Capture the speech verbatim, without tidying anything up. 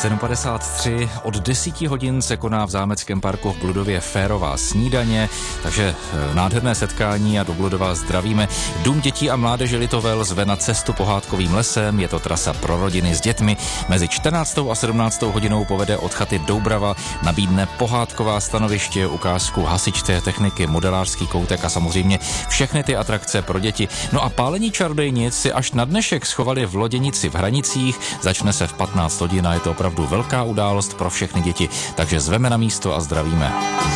sedm padesát tři, od deseti hodin se koná v Zámeckém parku v Bludově férová snídaně, takže nádherné setkání a do Bludova zdravíme. Dům dětí a mládeže Litovel zve na cestu pohádkovým lesem, je to trasa pro rodiny s dětmi. Mezi čtrnáctou a sedmnáctou hodinou povede od chaty Doubrava, nabídne pohádková stanoviště, ukázku hasičské techniky, modelářský koutek a samozřejmě všechny ty atrakce pro děti. No a pálení čarodejnic si až na dnešek schovali v loděnici v Hranicích, začne se v patnáct hodin a je to opravdu velká událost pro všechny děti, takže zveme na místo a zdravíme.